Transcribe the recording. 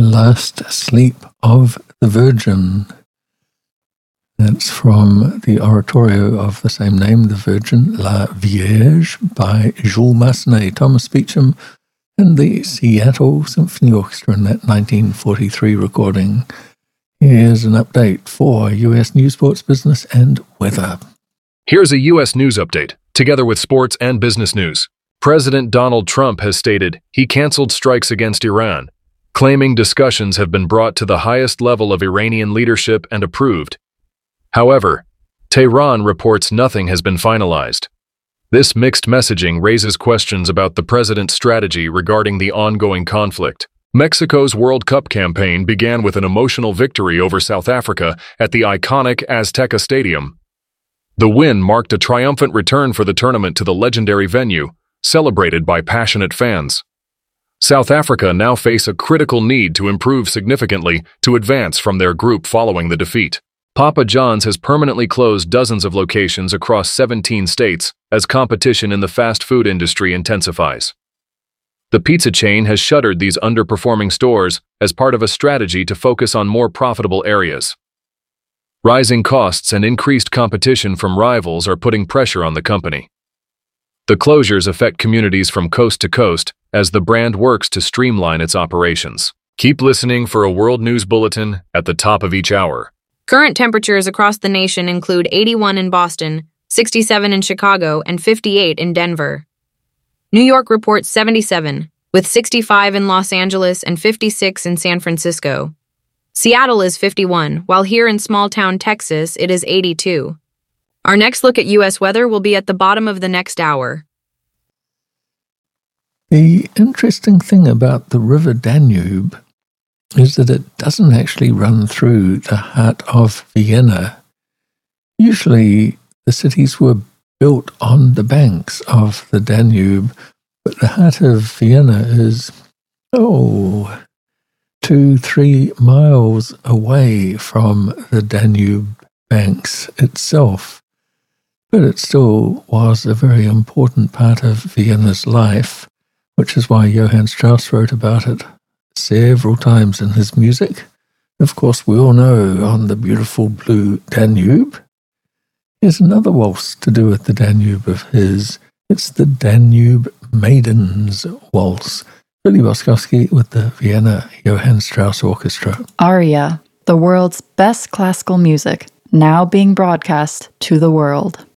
Last Sleep of the Virgin. That's from the oratorio of the same name, The Virgin, La Vierge, by Jules Massenet, Thomas Beecham, and the Seattle Symphony Orchestra in that 1943 recording. Here's an update for U.S. news, sports, business, and weather. Here's a U.S. news update, together with sports and business news. President Donald Trump has stated he canceled strikes against Iran, claiming discussions have been brought to the highest level of Iranian leadership and approved. However, Tehran reports nothing has been finalized. This mixed messaging raises questions about the president's strategy regarding the ongoing conflict. Mexico's World Cup campaign began with an emotional victory over South Africa at the iconic Azteca Stadium. The win marked a triumphant return for the tournament to the legendary venue, celebrated by passionate fans. South Africa now face a critical need to improve significantly to advance from their group following the defeat. Papa John's has permanently closed dozens of locations across 17 states as competition in the fast food industry intensifies. The pizza chain has shuttered these underperforming stores as part of a strategy to focus on more profitable areas. Rising costs and increased competition from rivals are putting pressure on the company. The closures affect communities from coast to coast as the brand works to streamline its operations. Keep listening for a World News Bulletin at the top of each hour. Current temperatures across the nation include 81 in Boston, 67 in Chicago, and 58 in Denver. New York reports 77, with 65 in Los Angeles and 56 in San Francisco. Seattle is 51, while here in small-town Texas it is 82. Our next look at U.S. weather will be at the bottom of the next hour. The interesting thing about the River Danube is that it doesn't actually run through the heart of Vienna. Usually the cities were built on the banks of the Danube, but the heart of Vienna is, 2-3 miles away from the Danube banks itself. But it still was a very important part of Vienna's life, which is why Johann Strauss wrote about it several times in his music. Of course, we all know On the Beautiful Blue Danube. Here's another waltz to do with the Danube of his. It's the Danube Maidens Waltz. Billy Boskowski with the Vienna Johann Strauss Orchestra. Aria, the world's best classical music, now being broadcast to the world.